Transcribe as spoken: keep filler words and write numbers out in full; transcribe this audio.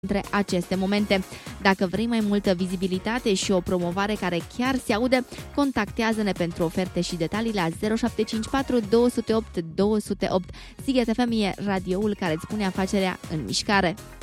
între aceste momente. Dacă vrei mai multă vizibilitate și o promovare care chiar se aude, contactează-ne pentru oferte și detalii la zero șapte cinci patru doi zero opt doi zero opt. Sighet F M e radioul care îți pune afacerea în mișcare.